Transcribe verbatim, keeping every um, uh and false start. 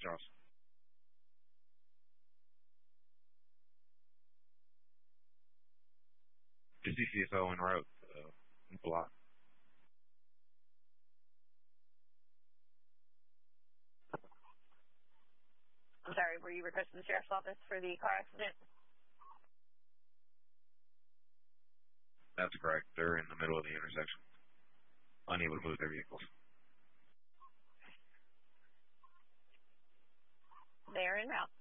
Charles. The C C F O en route. Uh, block. I'm sorry, were you requesting the sheriff's office for the car accident? That's correct. They're in the middle of the intersection, unable to move their vehicles. They're en route.